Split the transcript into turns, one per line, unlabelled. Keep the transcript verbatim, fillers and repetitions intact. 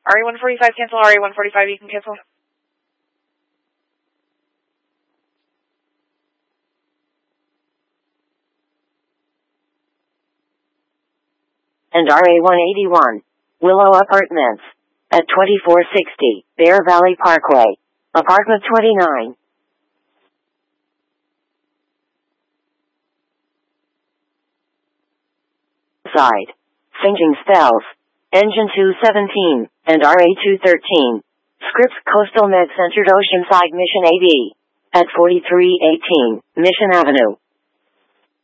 R A one forty-five cancel, R A one forty-five you can cancel.
And R A one eighty-one, Willow Apartments, at twenty-four sixty, Bear Valley Parkway, apartment twenty-nine. Side. Sinking spells. Engine two seventeen, and R A two thirteen. Scripps Coastal Med Centered Oceanside Mission A D. At forty-three eighteen, Mission Avenue.